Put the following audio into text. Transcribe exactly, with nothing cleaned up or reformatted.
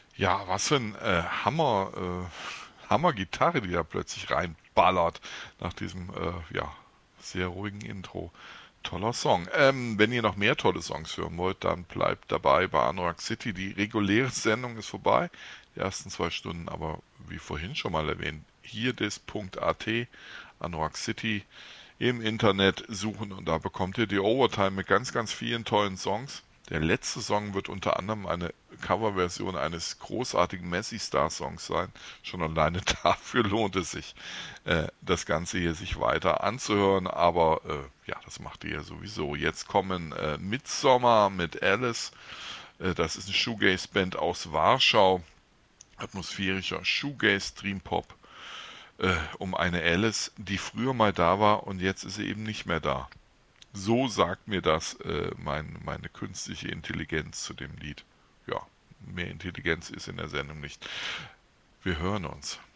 Ja, was für ein äh, Hammer, äh, Hammer-Gitarre, die da plötzlich reinballert nach diesem, äh, ja, sehr ruhigen Intro. Toller Song. Ähm, wenn ihr noch mehr tolle Songs hören wollt, dann bleibt dabei bei Anorak City. Die reguläre Sendung ist vorbei, die ersten zwei Stunden, aber wie vorhin schon mal erwähnt, hier dis.at, Anorak City im Internet suchen und da bekommt ihr die Overtime mit ganz, ganz vielen tollen Songs. Der letzte Song wird unter anderem eine Coverversion eines großartigen Messi Star Songs sein. Schon alleine dafür lohnt es sich, äh, das Ganze hier sich weiter anzuhören. Aber äh, ja, das macht ihr ja sowieso. Jetzt kommen äh, Midsommar mit Alice. Äh, das ist eine Shoegaze-Band aus Warschau. Atmosphärischer Shoegaze, Dreampop äh, um eine Alice, die früher mal da war und jetzt ist sie eben nicht mehr da. So sagt mir das äh, mein, meine künstliche Intelligenz zu dem Lied. Ja, mehr Intelligenz ist in der Sendung nicht. Wir hören uns.